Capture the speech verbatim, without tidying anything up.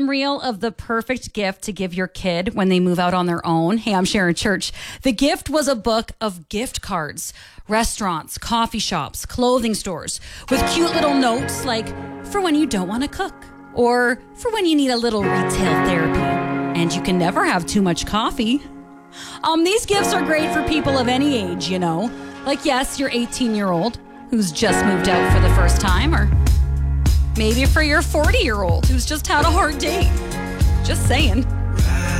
Instagram reel of the perfect gift to give your kid when they move out on their own. Hey, I'm Sharon Church. The gift was a book of gift cards, restaurants, coffee shops, clothing stores, with cute little notes like, for when you don't want to cook, or for when you need a little retail therapy, and you can never have too much coffee. Um, these gifts are great for people of any age, you know. Like, yes, your eighteen-year-old who's just moved out for the first time, or maybe for your forty-year-old who's just had a hard date. Just saying.